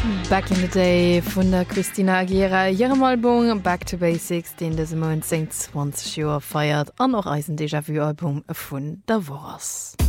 Back in the Day vun der Christina Aguilera ihrem Album Back to Basics, den des Mon 20 Joer feiert an noch Eisen Déjà-vu Album vun der Wors.